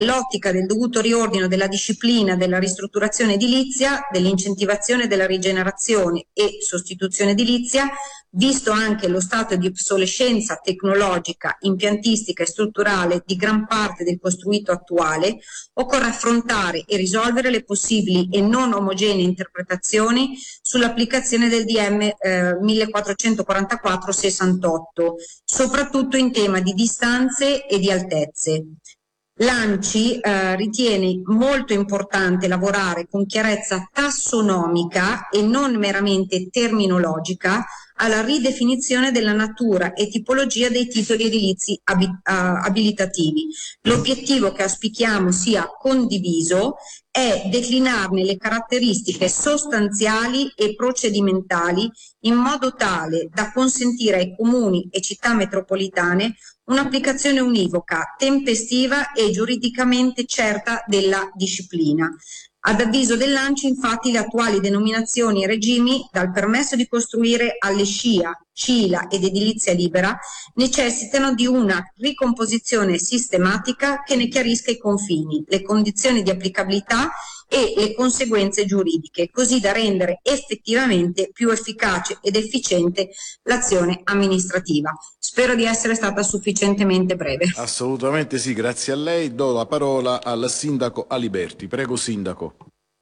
nell'ottica del dovuto riordino della disciplina della ristrutturazione edilizia, dell'incentivazione della rigenerazione e sostituzione edilizia, visto anche lo stato di obsolescenza tecnologica, impiantistica e strutturale di gran parte del costruito attuale, occorre affrontare e risolvere le possibili e non omogenee interpretazioni sull'applicazione del DM 1444-68, soprattutto in tema di distanze e di altezze. L'ANCI ritiene molto importante lavorare con chiarezza tassonomica e non meramente terminologica alla ridefinizione della natura e tipologia dei titoli edilizi abilitativi. L'obiettivo che auspichiamo sia condiviso è declinarne le caratteristiche sostanziali e procedimentali in modo tale da consentire ai comuni e città metropolitane un'applicazione univoca, tempestiva e giuridicamente certa della disciplina. Ad avviso dell'ANCI, infatti, le attuali denominazioni e regimi, dal permesso di costruire alle SCIA, CILA ed edilizia libera, necessitano di una ricomposizione sistematica che ne chiarisca i confini, le condizioni di applicabilità e le conseguenze giuridiche, così da rendere effettivamente più efficace ed efficiente l'azione amministrativa. Spero di essere stata sufficientemente breve. Assolutamente sì, grazie a lei. Do la parola al sindaco Aliberti. Prego, sindaco.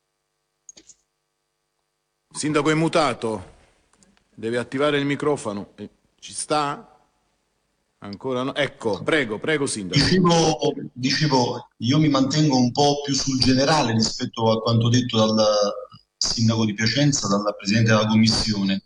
Sindaco è mutato, deve attivare il microfono. Ci sta? Ancora no? Ecco, prego sindaco. Dicevo, io mi mantengo un po' più sul generale rispetto a quanto detto dal sindaco di Piacenza, dalla presidente della commissione,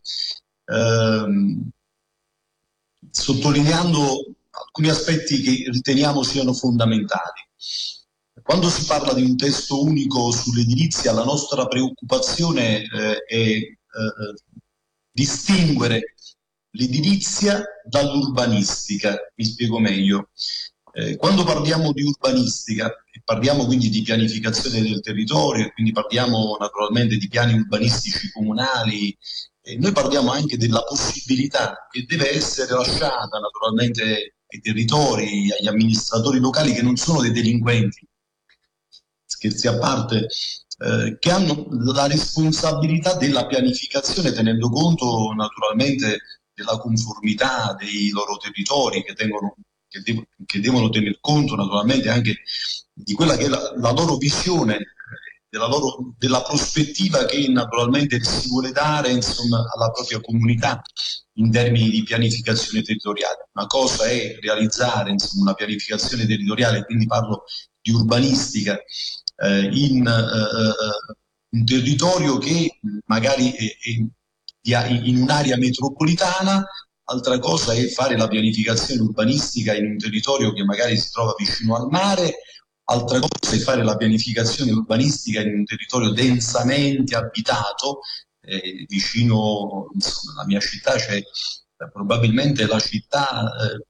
sottolineando alcuni aspetti che riteniamo siano fondamentali. Quando si parla di un testo unico sull'edilizia, la nostra preoccupazione è distinguere l'edilizia dall'urbanistica. Mi spiego meglio. Quando parliamo di urbanistica e parliamo quindi di pianificazione del territorio, quindi parliamo naturalmente di piani urbanistici comunali, noi parliamo anche della possibilità che deve essere lasciata naturalmente ai territori, agli amministratori locali che non sono dei delinquenti, scherzi a parte, che hanno la responsabilità della pianificazione tenendo conto naturalmente della conformità dei loro territori che devono tener conto naturalmente anche di quella che è la loro visione, della prospettiva che naturalmente si vuole dare insomma, alla propria comunità in termini di pianificazione territoriale. Una cosa è realizzare insomma, una pianificazione territoriale, quindi parlo di urbanistica, in un territorio che magari è in un'area metropolitana. Altra cosa è fare la pianificazione urbanistica in un territorio che magari si trova vicino al mare, altra cosa è fare la pianificazione urbanistica in un territorio densamente abitato, vicino, insomma, alla mia città c'è probabilmente la città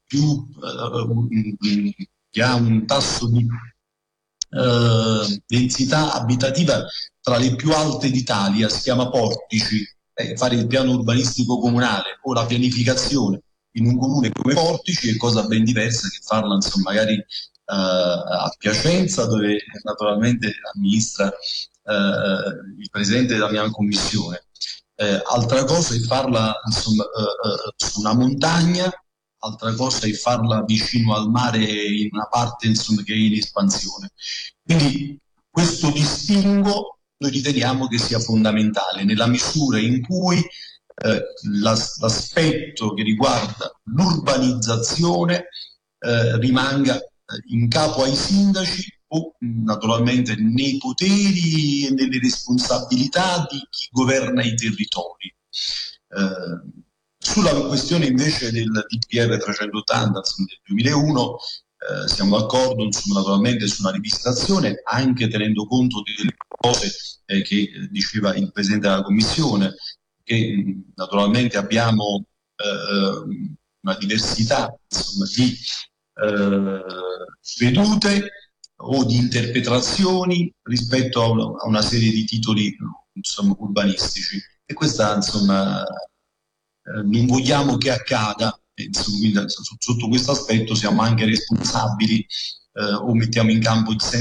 che ha un tasso di densità abitativa tra le più alte d'Italia, si chiama Portici. Fare il piano urbanistico comunale o la pianificazione in un comune come Portici è cosa ben diversa che farla insomma magari a Piacenza, dove naturalmente amministra il presidente della mia commissione. Altra cosa è farla insomma, su una montagna, altra cosa è farla vicino al mare in una parte insomma, che è in espansione. Quindi questo distinguo noi riteniamo che sia fondamentale nella misura in cui l'aspetto che riguarda l'urbanizzazione rimanga in capo ai sindaci o naturalmente nei poteri e nelle responsabilità di chi governa i territori. Sulla questione invece del DPR 380 del 2001 siamo d'accordo insomma, naturalmente su una rivisitazione anche tenendo conto delle cose che diceva il Presidente della Commissione, che naturalmente abbiamo una diversità insomma, di vedute o di interpretazioni rispetto a una serie di titoli insomma, urbanistici e questa insomma non vogliamo che accada Quindi, sotto questo aspetto siamo anche responsabili o mettiamo in campo il senso